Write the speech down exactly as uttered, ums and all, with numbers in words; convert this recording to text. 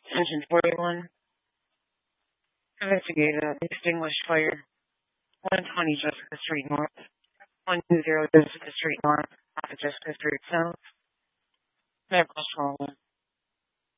Engine forty-one. Investigate a extinguished fire. one twenty Jessica Street North. one two zero Jessica Street North. Off of Jessica Street South. Medical stroller.